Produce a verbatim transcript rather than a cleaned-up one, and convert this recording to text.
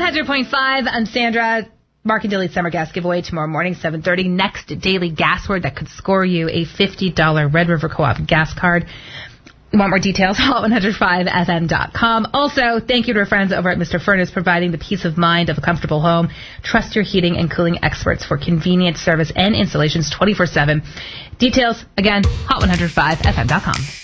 hundred point five, I'm Sandra. Mark and Dilly's summer gas giveaway tomorrow morning, seven thirty. Next daily gas word that could score you a fifty dollars Red River Co-op gas card. Want more details? hot one oh five f m dot com. Also, thank you to our friends over at Mister Furnace, providing the peace of mind of a comfortable home. Trust your heating and cooling experts for convenient service and installations twenty-four seven. Details, again, hot one oh five f m dot com.